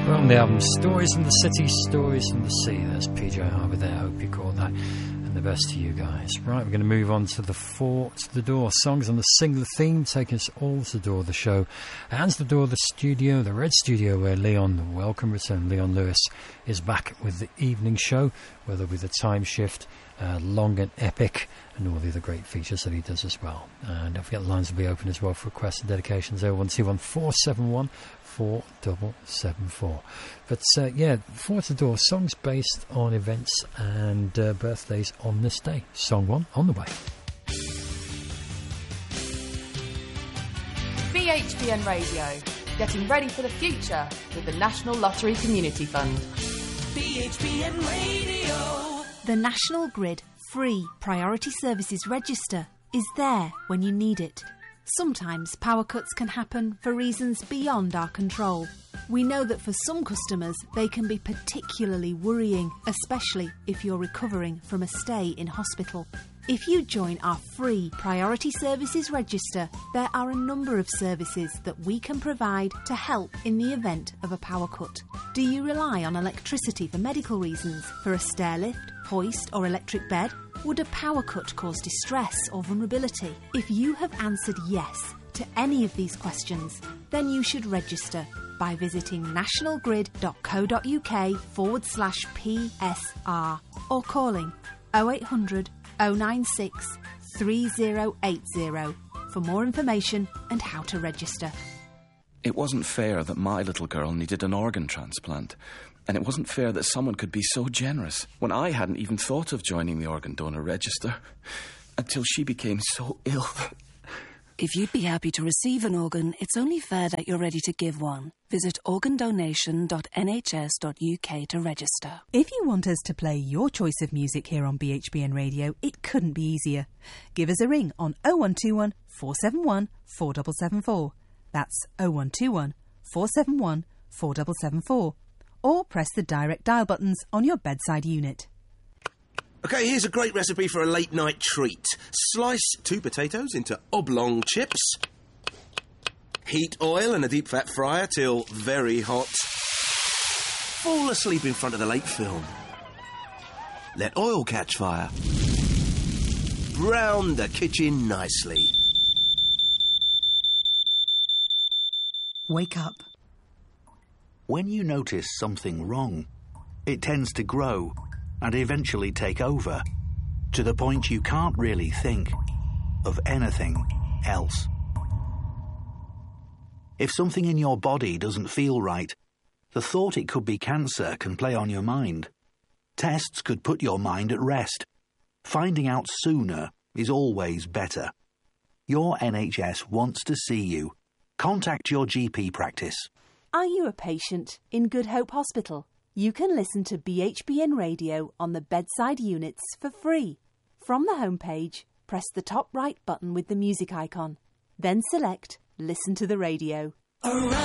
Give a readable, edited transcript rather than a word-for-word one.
From the album Stories from the City, Stories from the Sea. There's PJ Harvey there. I hope you caught that. And the best to you guys. Right, we're going to move on to the Four to the Door. Songs on the singular theme, taking us all to the door of the show. And to the door of the studio, the Red Studio, where Leon, the welcome return, Leon Lewis, is back with the evening show, where there'll be the time shift, long and epic, and all the other great features that he does as well. And don't forget, the lines will be open as well for requests and dedications. 0121 471 4774. But yeah, Four to the Door, songs based on events and birthdays on this day. Song 1 on the way. BHBN Radio, getting ready for the future with the National Lottery Community Fund. BHBN Radio. The National Grid Free Priority Services Register is there when you need it. Sometimes power cuts can happen for reasons beyond our control. We know that for some customers they can be particularly worrying, especially if you're recovering from a stay in hospital. If you join our free Priority Services Register, there are a number of services that we can provide to help in the event of a power cut. Do you rely on electricity for medical reasons, for a stair lift, hoist or electric bed? Would a power cut cause distress or vulnerability? If you have answered yes to any of these questions, then you should register by visiting nationalgrid.co.uk/PSR or calling 0800 096 3080 for more information and how to register. It wasn't fair that my little girl needed an organ transplant. And it wasn't fair that someone could be so generous when I hadn't even thought of joining the organ donor register until she became so ill. If you'd be happy to receive an organ, it's only fair that you're ready to give one. Visit organdonation.nhs.uk to register. If you want us to play your choice of music here on BHBN Radio, it couldn't be easier. Give us a ring on 0121 471 4774. That's 0121 471 4774. Or press the direct dial buttons on your bedside unit. OK, here's a great recipe for a late-night treat. Slice 2 potatoes into oblong chips. Heat oil in a deep-fat fryer till very hot. Fall asleep in front of the late film. Let oil catch fire. Brown the kitchen nicely. Wake up. When you notice something wrong, it tends to grow and eventually take over, to the point you can't really think of anything else. If something in your body doesn't feel right, the thought it could be cancer can play on your mind. Tests could put your mind at rest. Finding out sooner is always better. Your NHS wants to see you. Contact your GP practice. Are you a patient in Good Hope Hospital? You can listen to BHBN Radio on the bedside units for free. From the homepage, press the top right button with the music icon. Then select Listen to the Radio. Around